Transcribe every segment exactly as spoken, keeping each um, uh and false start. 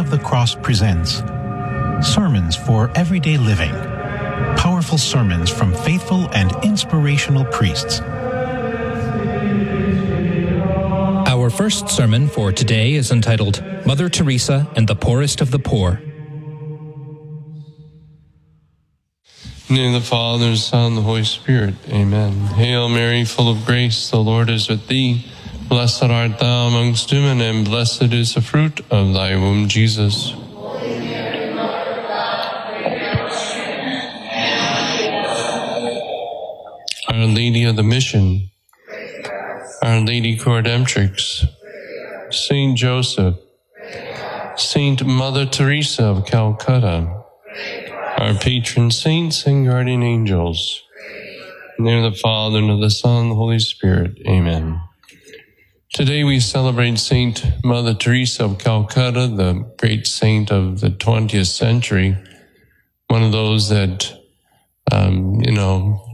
of the Cross presents Sermons for Everyday Living. Powerful sermons from faithful and inspirational priests. Our first sermon for today is entitled Mother Teresa and the Poorest of the Poor. In the name of the Father, the Son, and the Holy Spirit. Amen. Hail Mary, full of grace, the Lord is with thee. Blessed art thou amongst women, and blessed is the fruit of thy womb, Jesus. Holy Mary, Mother of God, pray for us sinners. Our Lady of the Mission, Our Lady Coredemptrix, Saint Joseph, Saint Mother Teresa of Calcutta, our patron saints and guardian angels. In the name of the Father, and of the Son, and the Holy Spirit. Amen. Today we celebrate Saint Mother Teresa of Calcutta, the great saint of the twentieth century, one of those that, um, you know,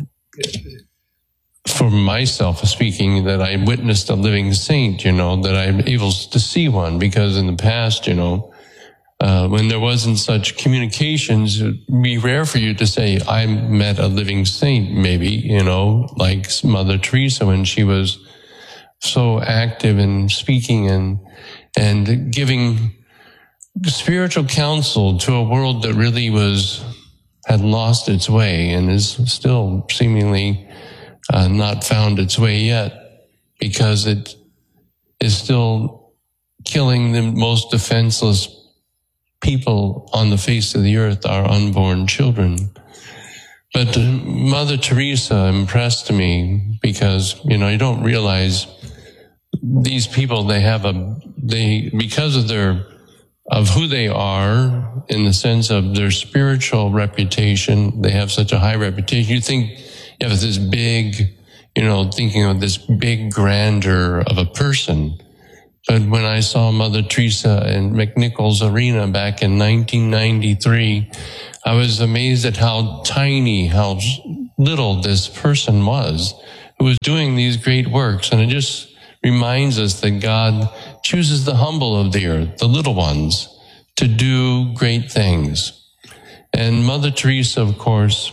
for myself speaking, that I witnessed a living saint, you know, that I'm able to see one, because in the past, you know, uh, when there wasn't such communications, it'd be rare for you to say, I met a living saint, maybe, you know, like Mother Teresa when she was so active in speaking and and giving spiritual counsel to a world that really was had lost its way and is still seemingly uh, not found its way yet, because it is still killing the most defenseless people on the face of the earth, our unborn children. But Mother Teresa impressed me because, you know, you don't realize these people, they have a, they, because of their, of who they are, in the sense of their spiritual reputation, they have such a high reputation. You think you have this big, you know, thinking of this big grandeur of a person. But when I saw Mother Teresa in McNichols Arena back in nineteen ninety-three, I was amazed at how tiny, how little this person was who was doing these great works. And it just reminds us that God chooses the humble of the earth, the little ones, to do great things. And Mother Teresa, of course,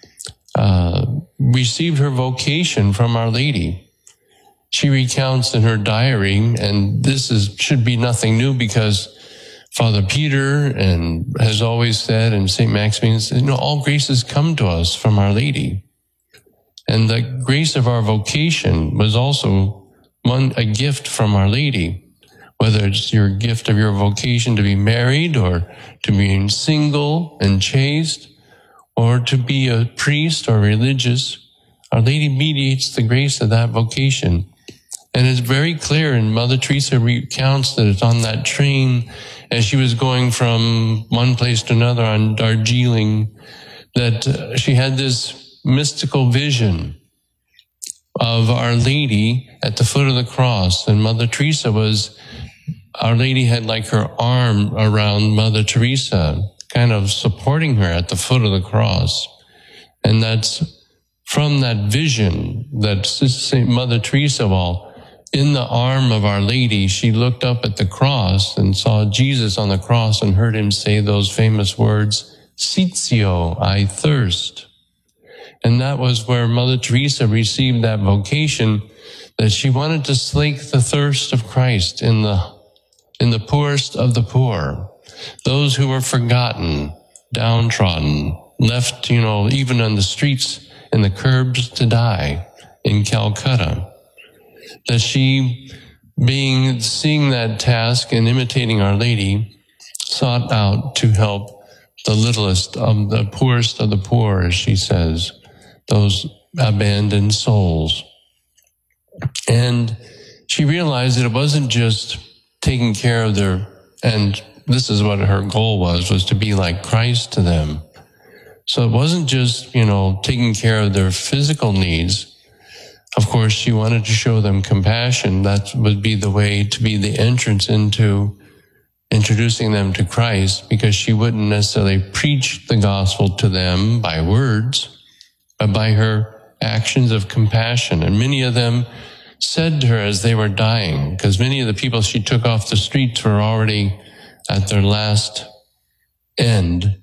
uh, received her vocation from Our Lady. She recounts in her diary, and this is should be nothing new, because Father Peter and has always said, and Saint Maximilian said, you know, all graces come to us from Our Lady. And the grace of our vocation was also one, a gift from Our Lady, whether it's your gift of your vocation to be married, or to being single and chaste, or to be a priest or religious. Our Lady mediates the grace of that vocation. And it's very clear, and Mother Teresa recounts that it's on that train as she was going from one place to another on Darjeeling, that uh, she had this mystical vision of Our Lady at the foot of the cross. And Mother Teresa was, Our Lady had like her arm around Mother Teresa, kind of supporting her at the foot of the cross. And that's from that vision that Saint Mother Teresa, well, in the arm of Our Lady, she looked up at the cross and saw Jesus on the cross and heard him say those famous words, "Sitio, I thirst." And that was where Mother Teresa received that vocation, that she wanted to slake the thirst of Christ in the, in the poorest of the poor, those who were forgotten, downtrodden, left, you know, even on the streets and the curbs to die in Calcutta. That she, being, seeing that task and imitating Our Lady, sought out to help the littlest of the poorest of the poor, as she says, those abandoned souls. And she realized that it wasn't just taking care of their, and this is what her goal was, was to be like Christ to them. So it wasn't just, you know, taking care of their physical needs. Of course, she wanted to show them compassion. That would be the way to be the entrance into introducing them to Christ, because she wouldn't necessarily preach the gospel to them by words, but by her actions of compassion. And many of them said to her as they were dying, because many of the people she took off the streets were already at their last end.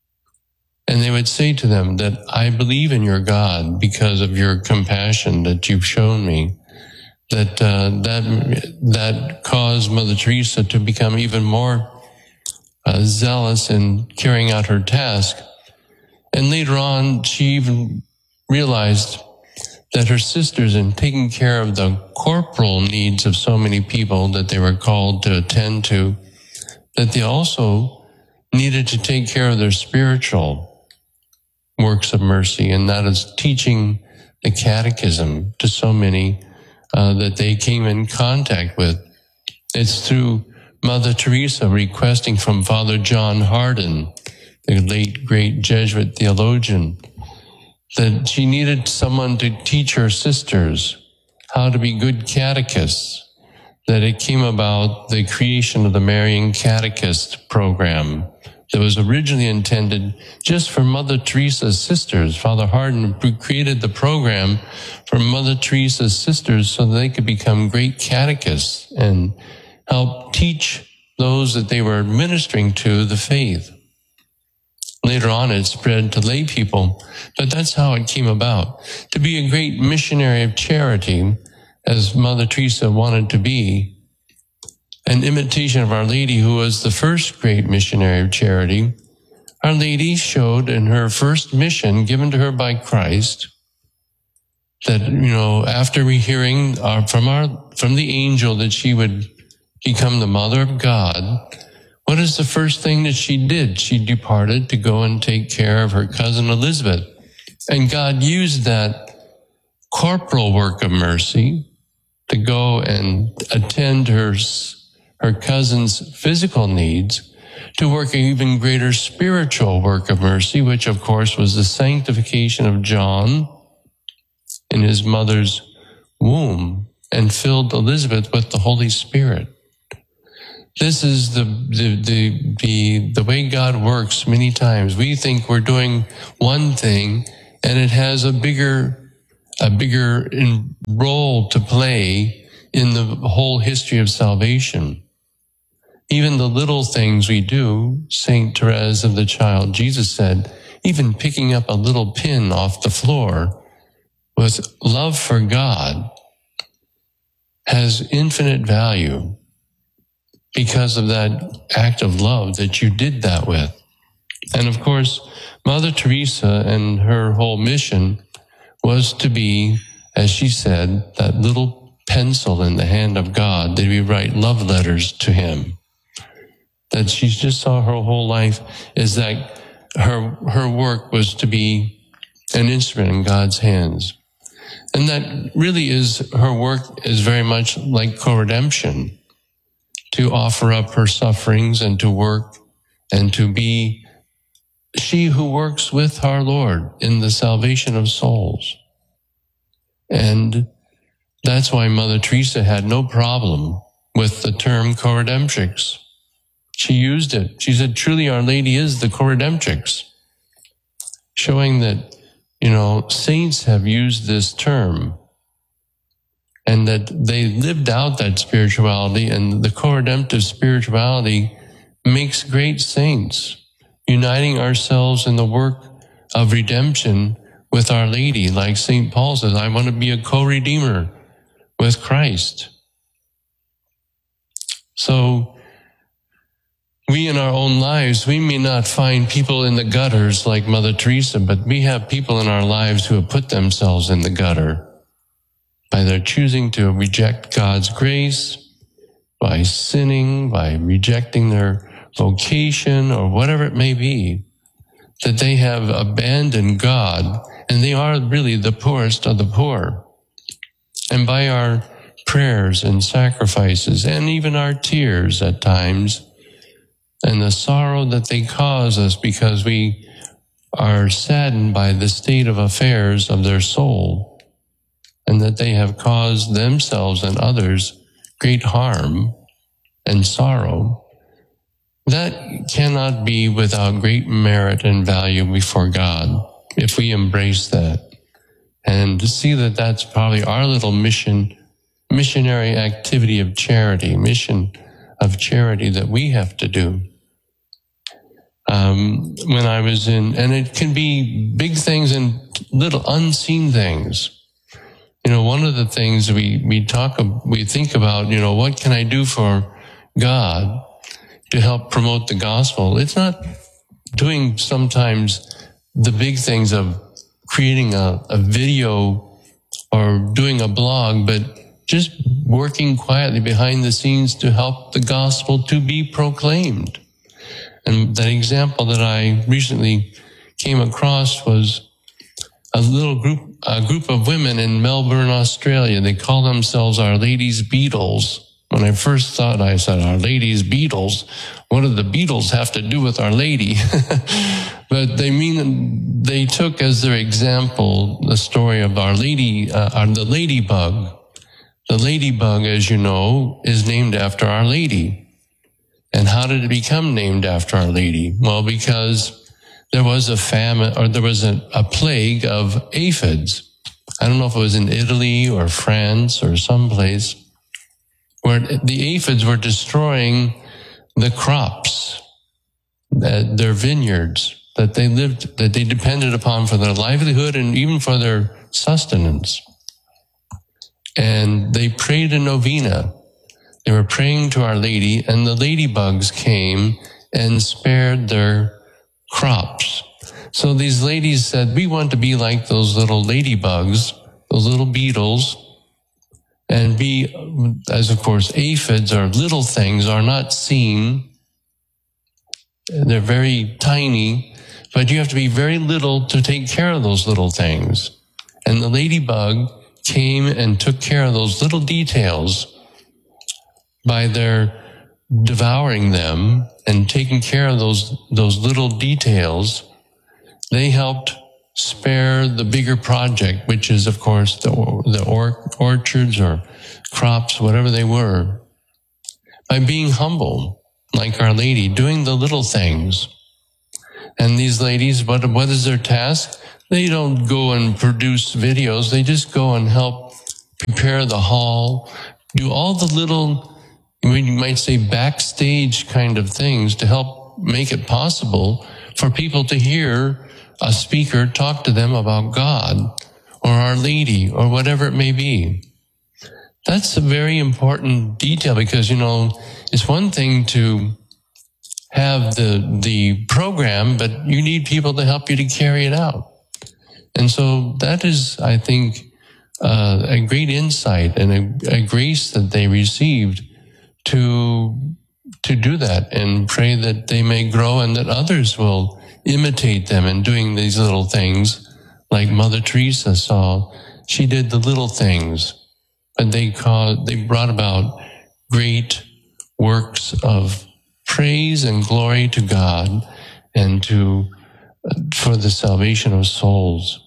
And they would say to them that I believe in your God because of your compassion that you've shown me. That uh, that that caused Mother Teresa to become even more uh, zealous in carrying out her task. And later on, she even realized that her sisters, in taking care of the corporal needs of so many people that they were called to attend to, that they also needed to take care of their spiritual works of mercy, and that is teaching the catechism to so many uh, that they came in contact with. It's through Mother Teresa requesting from Father John Hardon, the late great Jesuit theologian, that she needed someone to teach her sisters how to be good catechists, that it came about the creation of the Marian Catechist program that was originally intended just for Mother Teresa's sisters. Father Hardon created the program for Mother Teresa's sisters so that they could become great catechists and help teach those that they were ministering to the faith. Later on, it spread to lay people, but that's how it came about. To be a great missionary of charity, as Mother Teresa wanted to be, an imitation of Our Lady, who was the first great missionary of charity, Our Lady showed in her first mission given to her by Christ that, you know, after we hearing our, from our from the angel that she would become the Mother of God, what is the first thing that she did? She departed to go and take care of her cousin Elizabeth. And God used that corporal work of mercy to go and attend her her cousin's physical needs, to work an even greater spiritual work of mercy, which of course was the sanctification of John in his mother's womb, and filled Elizabeth with the Holy Spirit. This is the the the the, the way God works many times. We think we're doing one thing, and it has a bigger a bigger in, role to play in the whole history of salvation. Even the little things we do, Saint Therese of the Child Jesus said, even picking up a little pin off the floor with love for God has infinite value because of that act of love that you did that with. And of course, Mother Teresa and her whole mission was to be, as she said, that little pencil in the hand of God that we write love letters to him. That she just saw her whole life is that her her work was to be an instrument in God's hands. And that really is, her work is very much like co-redemption, to offer up her sufferings and to work and to be she who works with our Lord in the salvation of souls. And that's why Mother Teresa had no problem with the term co-redemptrix. She used it. She said, truly, Our Lady is the co-redemptrix, showing that, you know, saints have used this term and that they lived out that spirituality, and the co-redemptive spirituality makes great saints, uniting ourselves in the work of redemption with Our Lady. Like Saint Paul says, I want to be a co-redeemer with Christ. So, we in our own lives, we may not find people in the gutters like Mother Teresa, but we have people in our lives who have put themselves in the gutter by their choosing to reject God's grace, by sinning, by rejecting their vocation or whatever it may be, that they have abandoned God, and they are really the poorest of the poor. And by our prayers and sacrifices, and even our tears at times, and the sorrow that they cause us because we are saddened by the state of affairs of their soul, and that they have caused themselves and others great harm and sorrow, that cannot be without great merit and value before God if we embrace that and see that that's probably our little mission, missionary activity of charity, mission of charity that we have to do. Um, when I was in, and it can be big things and little unseen things. You know, one of the things we, we talk, we think about, you know, what can I do for God to help promote the gospel? It's not doing sometimes the big things of creating a, a video or doing a blog, but just working quietly behind the scenes to help the gospel to be proclaimed. And that example that I recently came across was a little group, a group of women in Melbourne, Australia. They call themselves Our Lady's Beatles. When I first thought, I said, Our Lady's Beatles? What do the Beatles have to do with Our Lady? But they mean, they took as their example the story of Our Lady, uh, the ladybug. The ladybug, as you know, is named after Our Lady. And how did it become named after Our Lady? Well, because there was a famine, or there was a, a plague of aphids. I don't know if it was in Italy or France or someplace, where the aphids were destroying the crops, that their vineyards that they lived, that they depended upon for their livelihood and even for their sustenance. And they prayed a novena. They were praying to Our Lady, and the ladybugs came and spared their crops. So these ladies said, we want to be like those little ladybugs, those little beetles, and be, as of course, aphids or little things are not seen. They're very tiny, but you have to be very little to take care of those little things. And the ladybug came and took care of those little details by their devouring them and taking care of those, those little details. They helped spare the bigger project, which is, of course, the, the or, orchards or crops, whatever they were, by being humble, like Our Lady, doing the little things. And these ladies, what, what is their task? They don't go and produce videos. They just go and help prepare the hall, do all the little, you might say, backstage kind of things to help make it possible for people to hear a speaker talk to them about God or Our Lady or whatever it may be. That's a very important detail because, you know, it's one thing to have the, the program, but you need people to help you to carry it out. And so that is, I think, uh, a great insight and a, a grace that they received to, to do that and pray that they may grow and that others will imitate them in doing these little things like Mother Teresa saw. She did the little things, but they caused, they brought about great works of praise and glory to God and to, for the salvation of souls.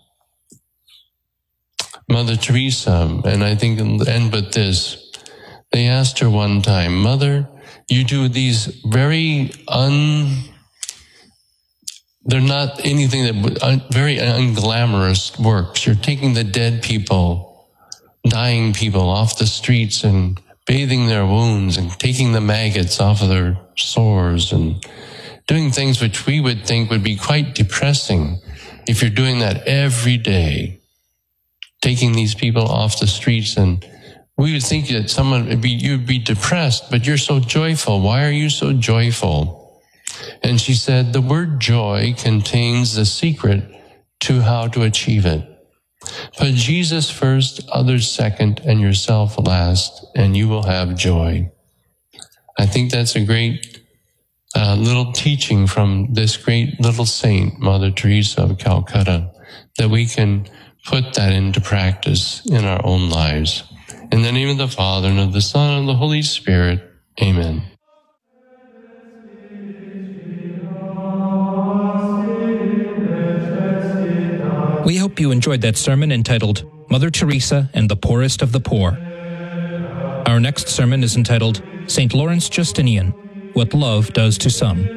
Mother Teresa, and I think I'll end with this, they asked her one time, Mother, you do these very un, they're not anything that, un, very unglamorous works. You're taking the dead people, dying people off the streets and bathing their wounds and taking the maggots off of their sores and doing things which we would think would be quite depressing if you're doing that every day. Taking these people off the streets, and we would think that someone would be, you'd be depressed, but you're so joyful. Why are you so joyful? And she said, the word joy contains the secret to how to achieve it. Put Jesus first, others second, and yourself last, and you will have joy. I think that's a great uh, little teaching from this great little saint, Mother Teresa of Calcutta, that we can put that into practice in our own lives. In the name of the Father, and of the Son, and of the Holy Spirit. Amen. We hope you enjoyed that sermon entitled Mother Teresa and the Poorest of the Poor. Our next sermon is entitled Saint Lawrence Justinian, What Love Does to Some.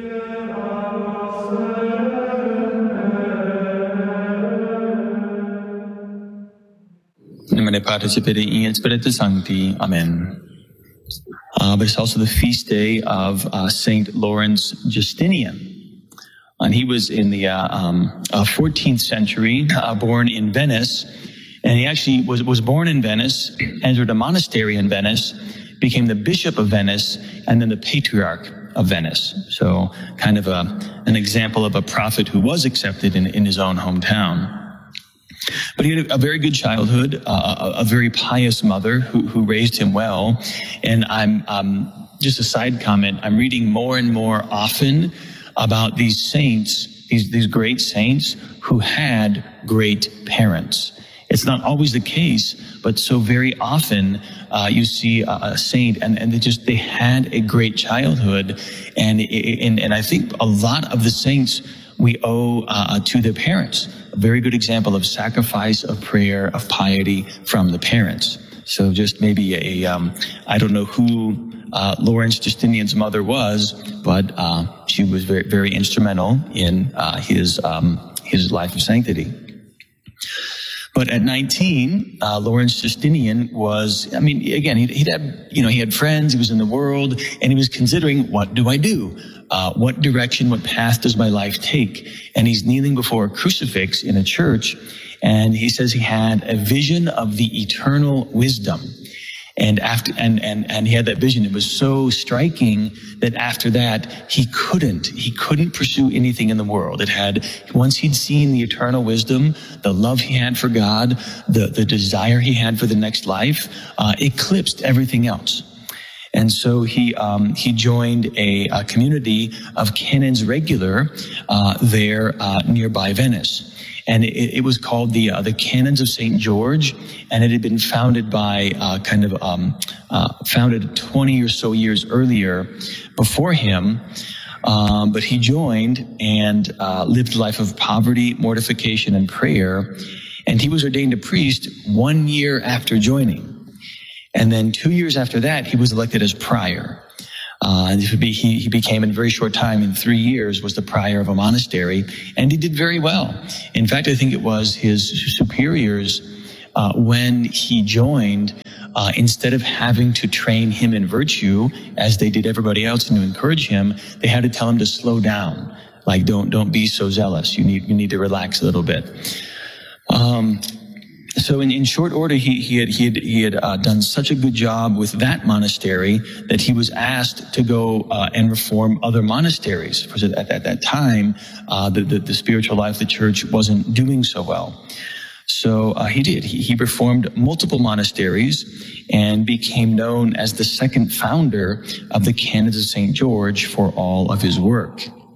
In nomine Patris et Filii et Spiritus Sancti. Amen. Uh, but it's also the feast day of uh, Saint Lawrence Justinian. And he was in the uh, um, uh, fourteenth century, uh, born in Venice. And he actually was, was born in Venice, entered a monastery in Venice, became the bishop of Venice, and then the patriarch of Venice. So kind of a, an example of a prophet who was accepted in, in his own hometown. But he had a, a very good childhood, uh, a, a very pious mother who, who raised him well. And I'm, um, just a side comment, I'm reading more and more often about these saints, these, these great saints who had great parents. It's not always the case, but so very often uh, you see a, a saint and, and they just, they had a great childhood. And, and, and I think a lot of the saints we owe uh, to their parents. A very good example of sacrifice, of prayer, of piety from the parents. So just maybe a, um, I don't know who uh, Lawrence Justinian's mother was, but uh, she was very, very instrumental in uh, his um, his life of sanctity. But at nineteen, uh, Lawrence Justinian was, I mean, again, he'd, he'd had, you know, he had friends, he was in the world, and he was considering, what do I do? Uh, what direction, what path does my life take? And he's kneeling before a crucifix in a church, and he says he had a vision of the eternal wisdom. And after, and, and, and he had that vision. It was so striking that after that, he couldn't, he couldn't pursue anything in the world. It had, once he'd seen the eternal wisdom, the love he had for God, the, the desire he had for the next life, uh, eclipsed everything else. And so he, um, he joined a, a community of canons regular, uh, there, uh, nearby Venice. And it, it was called the uh, the Canons of Saint George, and it had been founded by uh, kind of um, uh, founded twenty or so years earlier before him. Um, but he joined and uh, lived a life of poverty, mortification, and prayer. And he was ordained a priest one year after joining, and then two years after that, he was elected as prior. Uh, and he, he became in a very short time, in three years, was the prior of a monastery, and he did very well. In fact, I think it was his superiors, uh, when he joined, uh, instead of having to train him in virtue, as they did everybody else, and to encourage him, they had to tell him to slow down. Like, don't, don't be so zealous. You need, you need to relax a little bit. Um, So in, in short order, he, he had, he had, he had uh, done such a good job with that monastery that he was asked to go uh, and reform other monasteries. Because at, at that time, uh, the, the, the spiritual life of the church wasn't doing so well. So uh, he did. He, he reformed multiple monasteries and became known as the second founder of the Canons of Saint George for all of his work.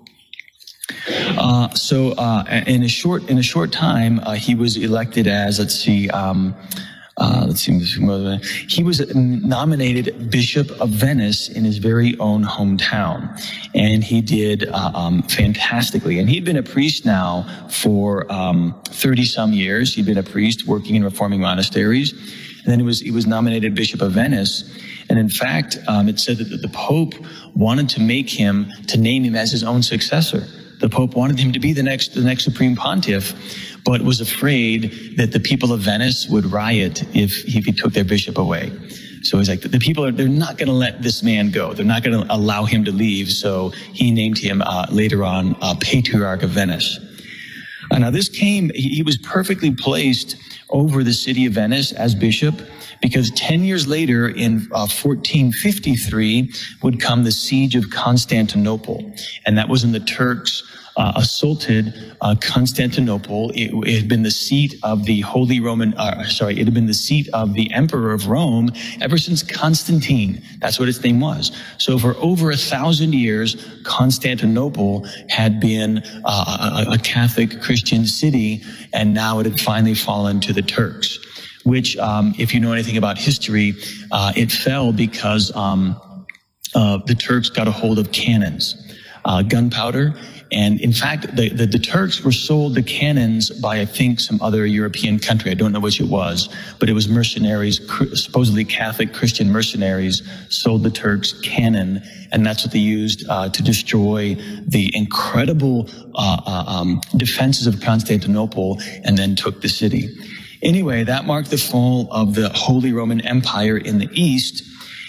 Uh, so, uh, in a short, in a short time, uh, he was elected as, let's see, um, uh, let's see, he was nominated Bishop of Venice in his very own hometown. And he did, uh, um, fantastically. And he'd been a priest now for, um, thirty some years. He'd been a priest working in reforming monasteries. And then he was, he was nominated Bishop of Venice. And in fact, um, it said that the Pope wanted to make him, to name him as his own successor. The Pope wanted him to be the next, the next Supreme Pontiff, but was afraid that the people of Venice would riot if, if he took their bishop away. So he's like, the people are, they're not going to let this man go. They're not going to allow him to leave. So he named him, uh, later on, uh, Patriarch of Venice. Uh, now this came, he, he was perfectly placed over the city of Venice as bishop, because ten years later, in uh, fourteen fifty-three, would come the siege of Constantinople. And that was when the Turks uh, assaulted uh, Constantinople. It, it had been the seat of the Holy Roman, uh, sorry, it had been the seat of the Emperor of Rome ever since Constantine. That's what its name was. So for over a thousand years, Constantinople had been uh, a, a Catholic Christian city, and now it had finally fallen to the Turks. Which, um, if you know anything about history, uh, it fell because um, uh, the Turks got a hold of cannons, uh, gunpowder. And in fact, the, the, the Turks were sold the cannons by, I think, some other European country. I don't know which it was, but it was mercenaries, supposedly Catholic Christian mercenaries, sold the Turks cannon. And that's what they used uh, to destroy the incredible uh, uh, um, defenses of Constantinople, and then took the city. Anyway, that marked the fall of the Holy Roman Empire in the East.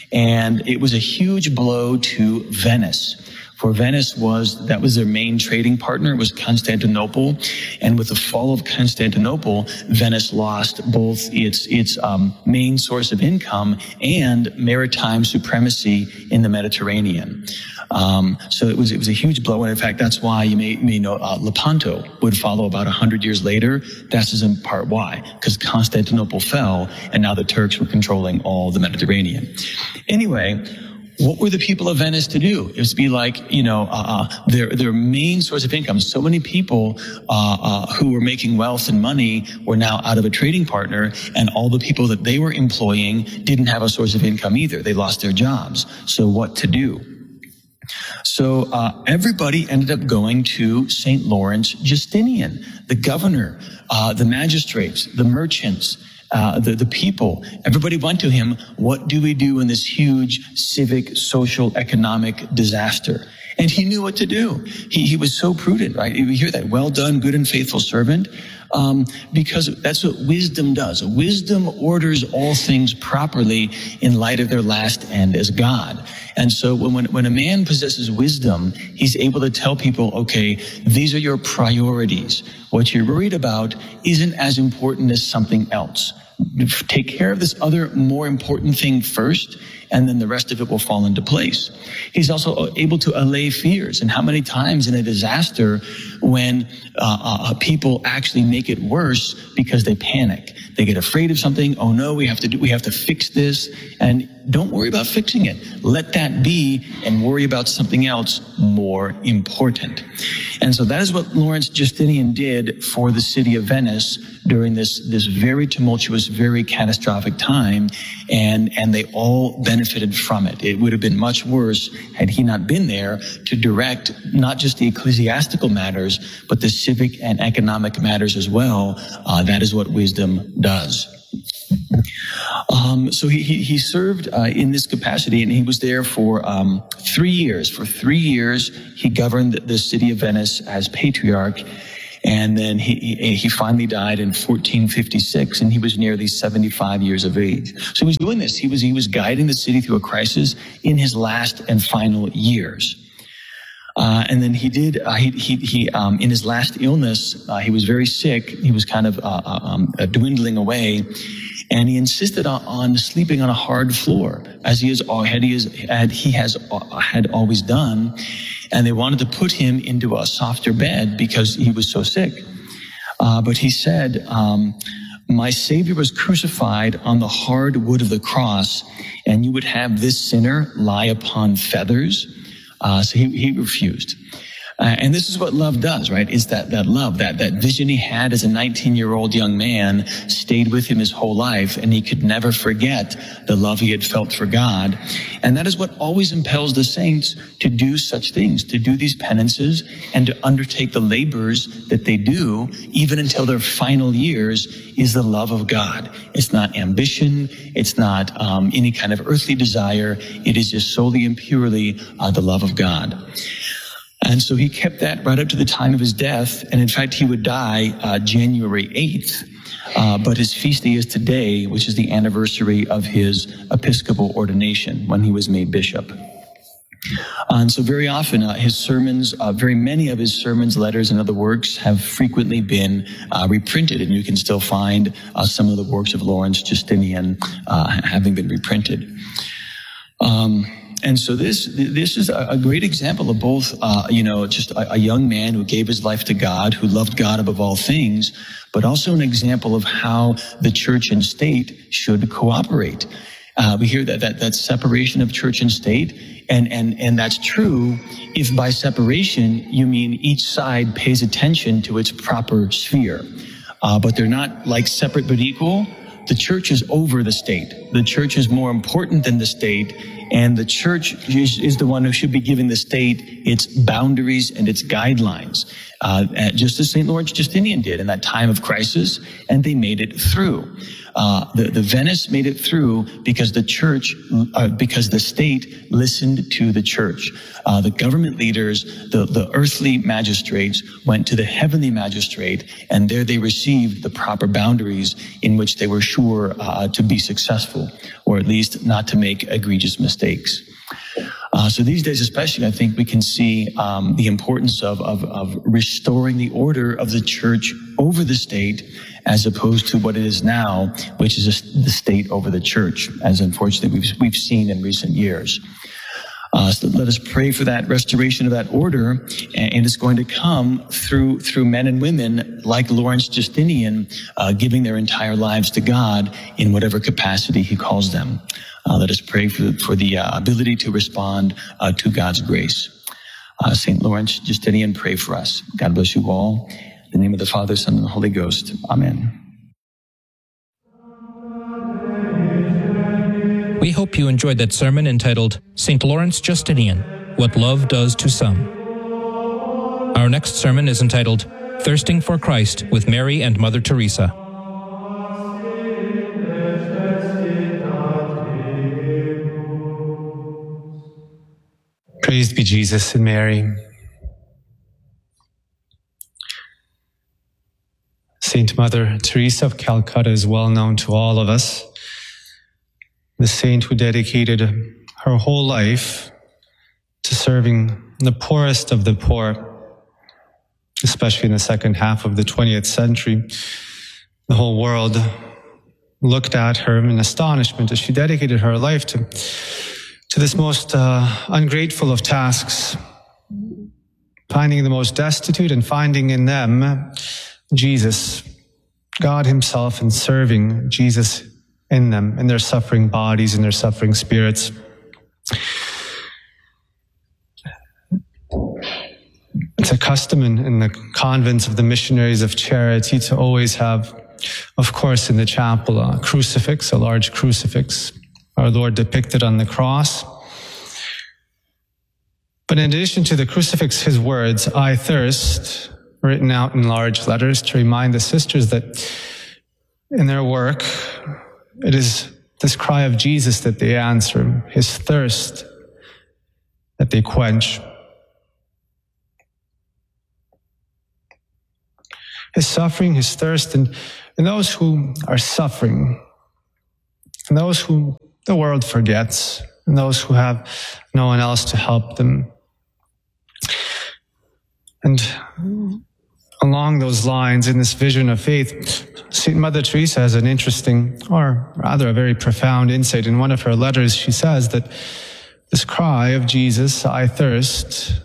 And it was a huge blow to Venice. For Venice was, that was their main trading partner, was Constantinople. And with the fall of Constantinople, Venice lost both its, its um, main source of income and maritime supremacy in the Mediterranean. Um, so it was, it was a huge blow. And in fact, that's why you may, may know, uh, Lepanto would follow about a hundred years later. That's just in part why, because Constantinople fell and now the Turks were controlling all the Mediterranean. Anyway, what were the people of Venice to do? It was to be like, you know, uh, their their main source of income. So many people uh, uh, who were making wealth and money were now out of a trading partner, and all the people that they were employing didn't have a source of income either. They lost their jobs. So what to do? So uh, everybody ended up going to Saint Lawrence Justinian, the governor, uh, the magistrates, the merchants, Uh, the, the people. Everybody went to him. What do we do in this huge civic, social, economic disaster? And he knew what to do. He, he was so prudent, right? You hear that, well done, good and faithful servant, um, because that's what wisdom does. Wisdom orders all things properly in light of their last end as God. And so when, when, when a man possesses wisdom, he's able to tell people, okay, these are your priorities. What you're worried about isn't as important as something else. Take care of this other more important thing first, and then the rest of it will fall into place. He's also able to allay fears. And how many times in a disaster when uh, uh, people actually make it worse because they panic. They get afraid of something. Oh no, we have to do, we have to fix this. And don't worry about fixing it. Let that be and worry about something else more important. And so that is what Lawrence Justinian did for the city of Venice during this, this very tumultuous, very catastrophic time. And, and they all benefited from it. It would have been much worse had he not been there to direct not just the ecclesiastical matters, but the civic and economic matters as well. Uh, that is what wisdom does. Um, so he, he, he served uh, in this capacity, and he was there for um, three years. For three years, he governed the city of Venice as patriarch, and then he, he, he finally died in fourteen fifty-six, and he was nearly seventy-five years of age. So he was doing this. He was, he was guiding the city through a crisis in his last and final years. Uh, and then he did, uh, he, he, he, um, in his last illness, uh, he was very sick. He was kind of, uh, um, uh, dwindling away. And he insisted on, on sleeping on a hard floor, as he has, had, he, is, had, he has, uh, had always done. And they wanted to put him into a softer bed because he was so sick. Uh, but he said, um, my Savior was crucified on the hard wood of the cross, and you would have this sinner lie upon feathers. Uh, so he, he refused. Uh, and this is what love does, right? Is that, that love, that, that vision he had as a nineteen-year-old young man stayed with him his whole life, and he could never forget the love he had felt for God. And that is what always impels the saints to do such things, to do these penances and to undertake the labors that they do, even until their final years, is the love of God. It's not ambition. It's not um, any kind of earthly desire. It is just solely and purely uh, the love of God. And so he kept that right up to the time of his death. And in fact, he would die uh, January eighth. Uh, but his feast day is today, which is the anniversary of his episcopal ordination when he was made bishop. Uh, and so very often uh, his sermons, uh, very many of his sermons, letters, and other works have frequently been uh, reprinted. And you can still find uh, some of the works of Lawrence Justinian uh, having been reprinted. Um, And so this this is a great example of both, uh, you know, just a, a young man who gave his life to God, who loved God above all things, but also an example of how the church and state should cooperate. Uh, we hear that, that that separation of church and state, and and and that's true if by separation you mean each side pays attention to its proper sphere, uh, but they're not like separate but equal. The church is over the state. The church is more important than the state. And the church is, is the one who should be giving the state its boundaries and its guidelines, uh, just as Saint Lawrence Justinian did in that time of crisis, and they made it through. Uh, the, the Venice made it through because the church, uh, because the state listened to the church. Uh, the government leaders, the, the earthly magistrates went to the heavenly magistrate, and there they received the proper boundaries in which they were sure uh, to be successful, or at least not to make egregious mistakes. Uh, so these days especially, I think we can see um, the importance of, of, of restoring the order of the church over the state, as opposed to what it is now, which is a, the state over the church, as unfortunately we've, we've seen in recent years. Uh, so let us pray for that restoration of that order, and, and it's going to come through through men and women like Lawrence Justinian, uh, giving their entire lives to God in whatever capacity he calls them. Uh, let us pray for, for the uh, ability to respond uh, to God's grace. Uh, Saint Lawrence Justinian, pray for us. God bless you all. In the name of the Father, Son, and the Holy Ghost. Amen. We hope you enjoyed that sermon entitled Saint Lawrence Justinian, What Love Does to Some. Our next sermon is entitled Thirsting for Christ with Mary and Mother Teresa. Praised be Jesus and Mary. Saint Mother Teresa of Calcutta is well known to all of us. The saint who dedicated her whole life to serving the poorest of the poor, especially in the second half of the twentieth century. The whole world looked at her in astonishment as she dedicated her life to, to this most uh, ungrateful of tasks, finding the most destitute and finding in them Jesus, God himself, and serving Jesus in them, in their suffering bodies, in their suffering spirits. It's a custom in, in the convents of the missionaries of charity to always have, of course, in the chapel, a crucifix, a large crucifix, our Lord depicted on the cross. But in addition to the crucifix, his words, "I thirst," written out in large letters to remind the sisters that in their work, it is this cry of Jesus that they answer, his thirst that they quench. His suffering, his thirst, and, and those who are suffering, and those who the world forgets, and those who have no one else to help them. And along those lines, in this vision of faith, Saint Mother Teresa has an interesting, or rather a very profound insight. In one of her letters, she says that this cry of Jesus, "I thirst,"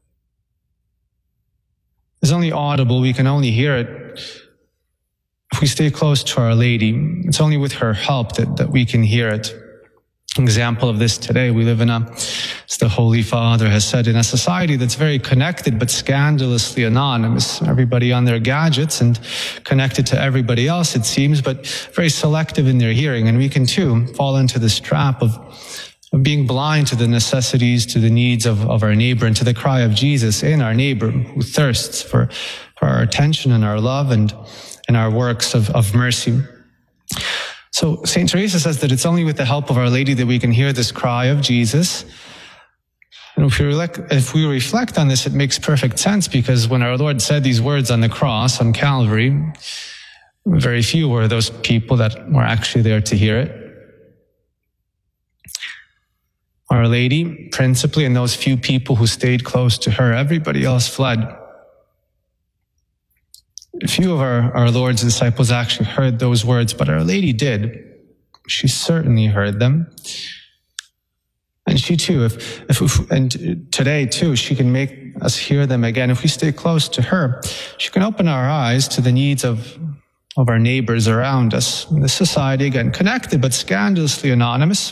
is only audible, we can only hear it if we stay close to Our Lady. It's only with her help that, that we can hear it. An example of this today, we live in a, as the Holy Father has said, in a society that's very connected but scandalously anonymous. Everybody on their gadgets and connected to everybody else, it seems, but very selective in their hearing. And we can too fall into this trap of, of being blind to the necessities, to the needs of, of our neighbor, and to the cry of Jesus in our neighbor who thirsts for, for our attention and our love and, and our works of, of mercy. So Saint Teresa says that it's only with the help of Our Lady that we can hear this cry of Jesus. And if we, reflect, if we reflect on this, it makes perfect sense, because when our Lord said these words on the cross, on Calvary, very few were those people that were actually there to hear it. Our Lady, principally, and those few people who stayed close to her, everybody else fled. Few of our, our Lord's disciples actually heard those words, but Our Lady did. She certainly heard them. And she too, if, if, if, and today too, she can make us hear them again. If we stay close to her, she can open our eyes to the needs of, of our neighbors around us. In the society, again, connected but scandalously anonymous.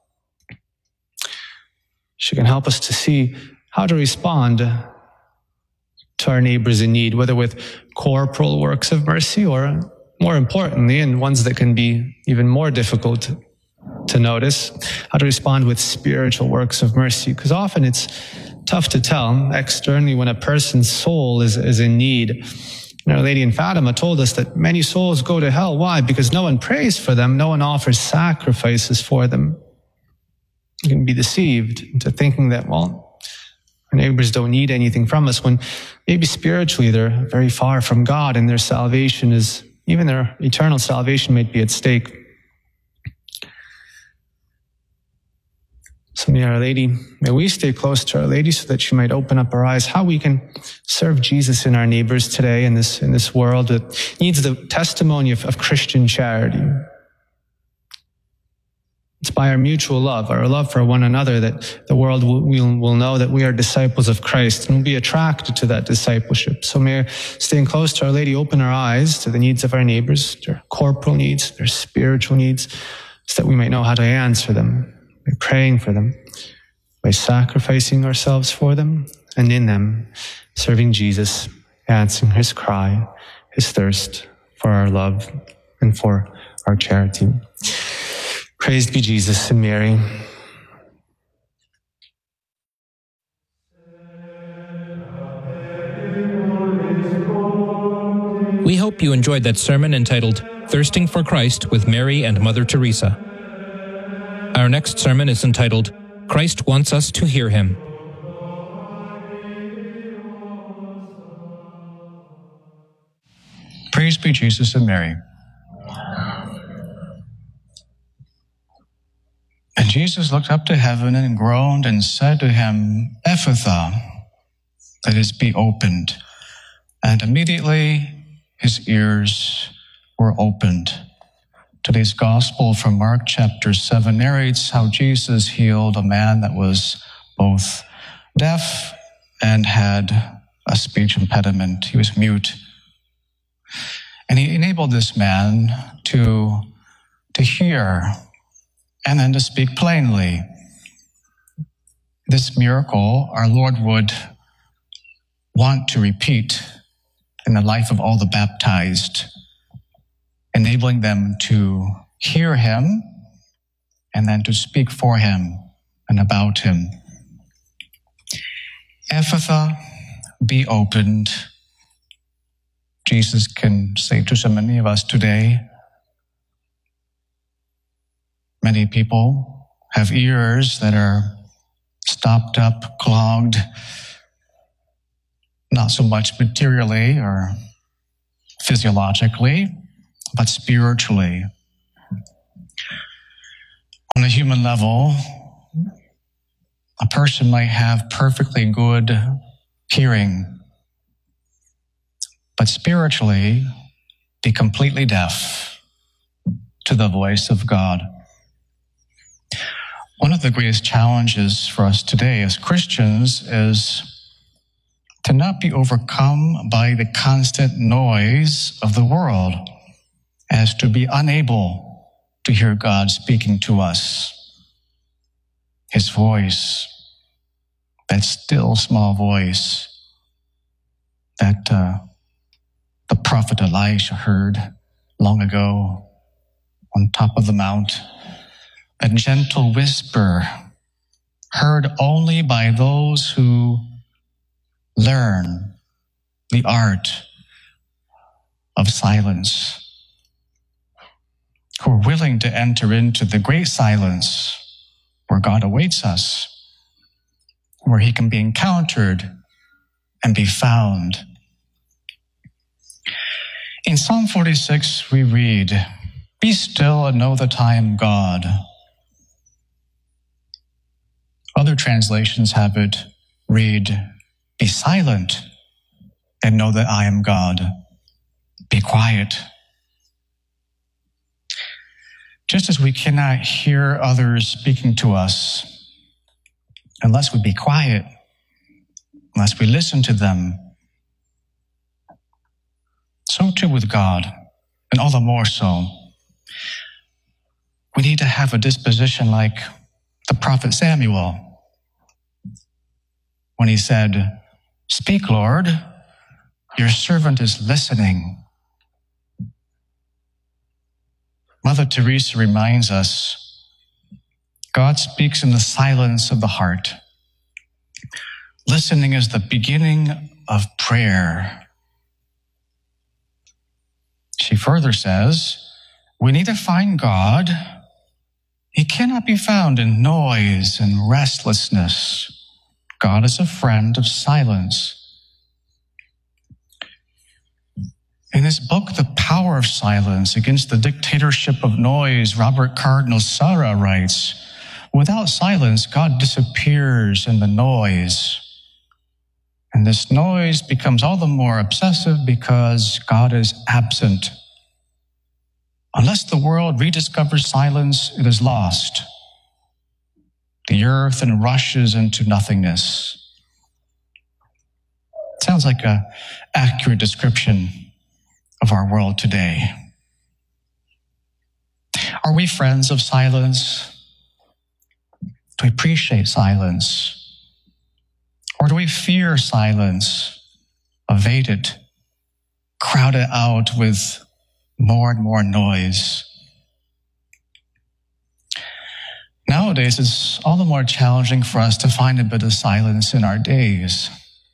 She can help us to see how to respond to our neighbors in need, whether with corporal works of mercy or, more importantly, and ones that can be even more difficult to notice, how to respond with spiritual works of mercy. Because often it's tough to tell externally when a person's soul is, is in need. And Our Lady in Fatima told us that many souls go to hell. Why? Because no one prays for them. No one offers sacrifices for them. You can be deceived into thinking that, well, our neighbors don't need anything from us, when maybe spiritually they're very far from God and their salvation is, even their eternal salvation might be at stake. So may Our Lady, may we stay close to Our Lady so that she might open up our eyes how we can serve Jesus in our neighbors today in this, in this world that needs the testimony of, of Christian charity. It's by our mutual love, our love for one another, that the world will, will, will know that we are disciples of Christ and will be attracted to that discipleship. So may staying close to Our Lady open our eyes to the needs of our neighbors, their corporal needs, their spiritual needs, so that we might know how to answer them. By praying for them, by sacrificing ourselves for them, and in them, serving Jesus, answering his cry, his thirst for our love and for our charity. Praised be Jesus and Mary. We hope you enjoyed that sermon entitled Thirsting for Christ with Mary and Mother Teresa. Our next sermon is entitled, Christ Wants Us to Hear Him. Praise be Jesus and Mary. And Jesus looked up to heaven and groaned and said to him, Ephphatha, that is, be opened. And immediately his ears were opened. Today's gospel from Mark chapter seven narrates how Jesus healed a man that was both deaf and had a speech impediment. He was mute. And he enabled this man to, to hear and then to speak plainly. This miracle our Lord would want to repeat in the life of all the baptized, enabling them to hear him and then to speak for him and about him. Ephphatha, be opened. Jesus can say to so many of us today. Many people have ears that are stopped up, clogged, not so much materially or physiologically, but spiritually. On a human level, a person might have perfectly good hearing, but spiritually be completely deaf to the voice of God. One of the greatest challenges for us today as Christians is to not be overcome by the constant noise of the world, as to be unable to hear God speaking to us. His voice, that still small voice that uh, the prophet Elisha heard long ago on top of the mount, a gentle whisper heard only by those who learn the art of silence, who are willing to enter into the great silence where God awaits us, where he can be encountered and be found. In Psalm forty-six, we read, "Be still and know that I am God." Other translations have it read, "Be silent and know that I am God." Be quiet. Just as we cannot hear others speaking to us unless we be quiet, unless we listen to them, so too with God, and all the more so. We need to have a disposition like the prophet Samuel, when he said, "Speak, Lord, your servant is listening." Mother Teresa reminds us, God speaks in the silence of the heart. Listening is the beginning of prayer. further says, we need to find God. He cannot be found in noise and restlessness. God is a friend of silence. In his book, The Power of Silence Against the Dictatorship of Noise, Robert Cardinal Sarah writes, without silence, God disappears in the noise. And this noise becomes all the more obsessive because God is absent. Unless the world rediscovers silence, it is lost. The earth then rushes into nothingness. Sounds like an accurate description of our world today. Are we friends of silence? Do we appreciate silence? Or do we fear silence, evade it, crowd it out with more and more noise? Nowadays, it's all the more challenging for us to find a bit of silence in our days.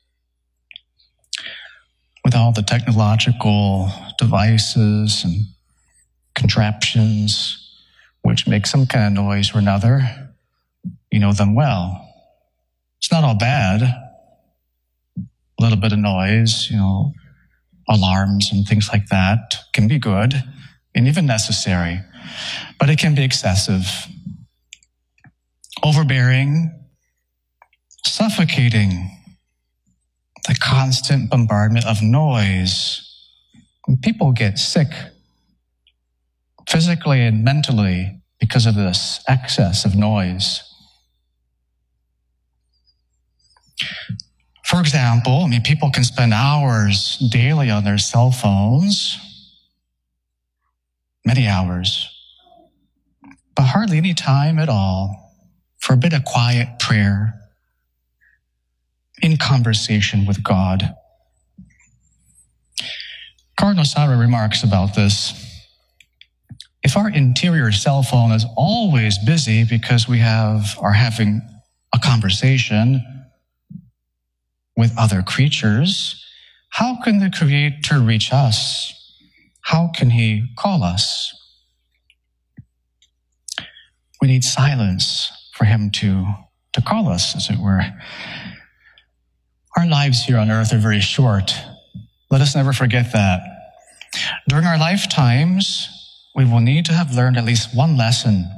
With all the technological devices and contraptions which make some kind of noise or another, you know them well. It's not all bad. A little bit of noise, you know, alarms and things like that can be good and even necessary, but it can be excessive, overbearing, suffocating. The constant bombardment of noise. People get sick physically and mentally because of this excess of noise. For example, I mean, people can spend hours daily on their cell phones, many hours, but hardly any time at all for a bit of quiet prayer, in conversation with God. Cardinal Sarah remarks about this. If our interior cell phone is always busy because we have are having a conversation with other creatures, how can the Creator reach us? How can he call us? We need silence for him to, to call us, as it were. Our lives here on earth are very short. Let us never forget that. During our lifetimes, we will need to have learned at least one lesson.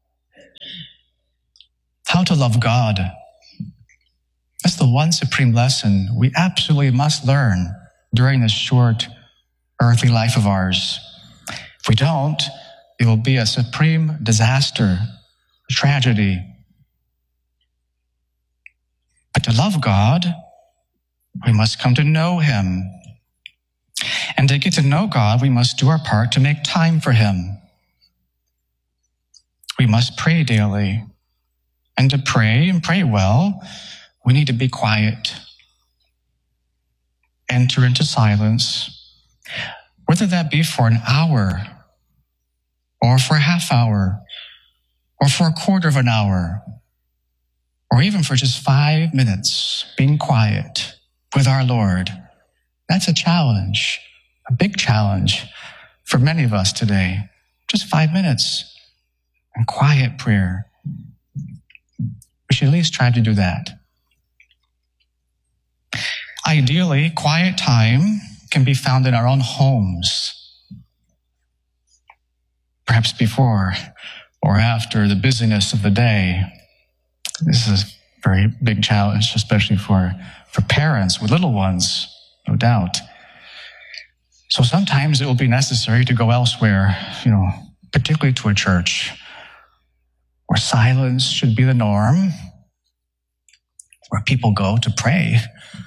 How to love God. That's the one supreme lesson we absolutely must learn during this short earthly life of ours. If we don't, it will be a supreme disaster, a tragedy. But to love God, we must come to know him. And to get to know God, we must do our part to make time for him. We must pray daily. And to pray and pray well, we need to be quiet. Enter into silence, whether that be for an hour, or for a half hour, or for a quarter of an hour, or even for just five minutes, being quiet with our Lord. That's a challenge, a big challenge for many of us today. Just five minutes and quiet prayer. We should at least try to do that. Ideally, quiet time can be found in our own homes, perhaps before or after the busyness of the day. This is a very big challenge, especially for for parents with little ones, no doubt. So sometimes it will be necessary to go elsewhere, you know, particularly to a church where silence should be the norm, where people go to pray.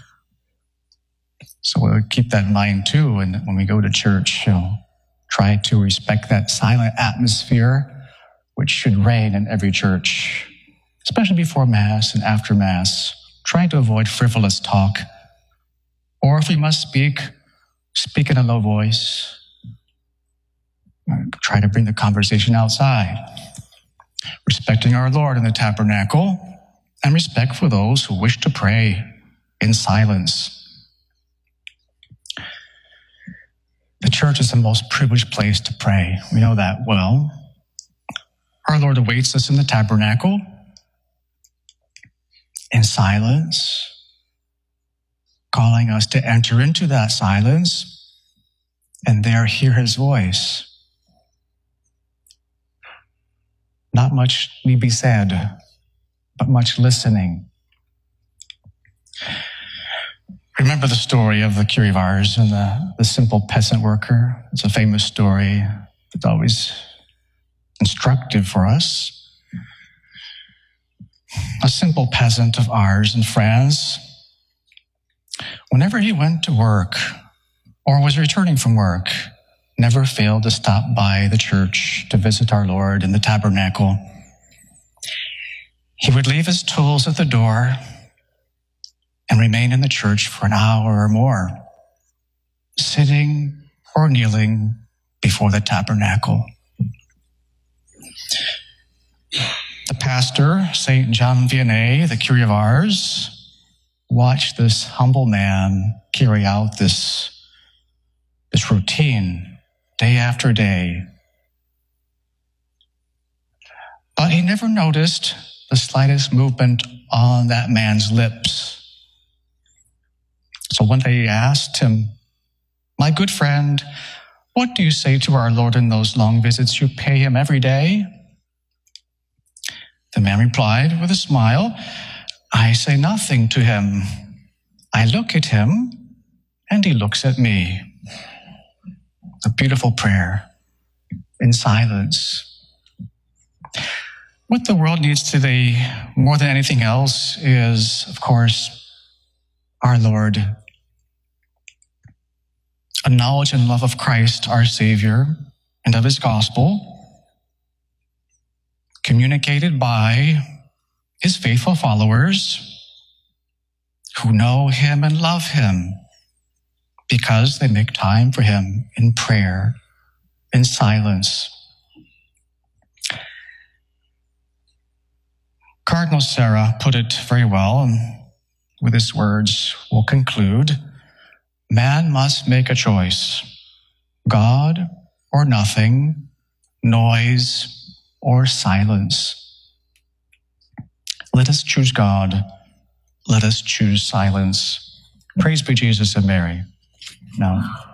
So we'll keep that in mind too. And when we go to church, you know, try to respect that silent atmosphere, which should reign in every church, especially before Mass and after Mass. Try to avoid frivolous talk. Or if we must speak, speak in a low voice. Try to bring the conversation outside. Respecting our Lord in the tabernacle, and respect for those who wish to pray in silence. The church is the most privileged place to pray. We know that well. Our Lord awaits us in the tabernacle in silence, calling us to enter into that silence and there hear his voice. Not much need be said, but much listening. Remember the story of the curé of Ars and the, the simple peasant worker? It's a famous story. It's always instructive for us. A simple peasant of Ars in France, whenever he went to work or was returning from work, never failed to stop by the church to visit our Lord in the tabernacle. He would leave his tools at the door and remain in the church for an hour or more, sitting or kneeling before the tabernacle. The pastor, Saint John Vianney, the curé of Ars, watched this humble man carry out this, this routine day after day. But he never noticed the slightest movement on that man's lips. So one day he asked him, "My good friend, what do you say to our Lord in those long visits you pay him every day?" The man replied with a smile, "I say nothing to him. I look at him and he looks at me." A beautiful prayer in silence. What the world needs today more than anything else is, of course, our Lord. A knowledge and love of Christ, our Savior, and of his gospel, communicated by his faithful followers who know him and love him because they make time for him in prayer, in silence. Cardinal Sarah put it very well, and with his words we'll conclude. Man must make a choice, God or nothing, noise or silence. Let us choose God. Let us choose silence. Praise be Jesus and Mary. Now.